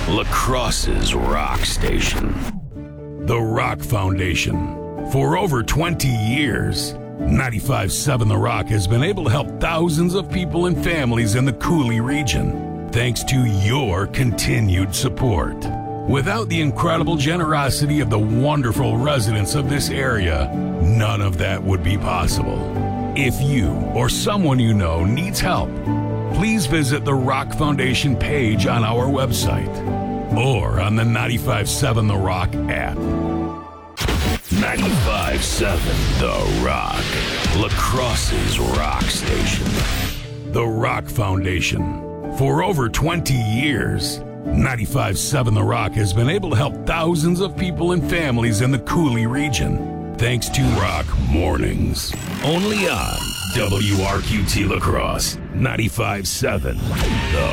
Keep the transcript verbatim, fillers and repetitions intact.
La Crosse's rock station. The Rock Foundation. For over twenty years, ninety-five point seven The Rock has been able to help thousands of people and families in the Cooley region, thanks to your continued support. Without the incredible generosity of the wonderful residents of this area, none of that would be possible. If you or someone you know needs help, please visit the Rock Foundation page on our website or on the ninety-five point seven The Rock app. ninety-five point seven The Rock, La Crosse's rock station. The Rock Foundation. For over twenty years, ninety-five point seven The Rock has been able to help thousands of people and families in the Cooley region, thanks to Rock Mornings. Only on W R Q T La Crosse, ninety-five point seven The